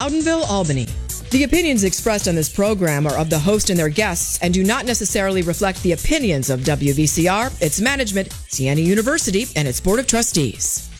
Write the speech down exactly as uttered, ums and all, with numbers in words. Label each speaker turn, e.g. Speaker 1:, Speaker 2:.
Speaker 1: Loudonville, Albany. The opinions expressed on this program are of the host and their guests and do not necessarily reflect the opinions of W V C R, its management, Siena University, and its Board of Trustees.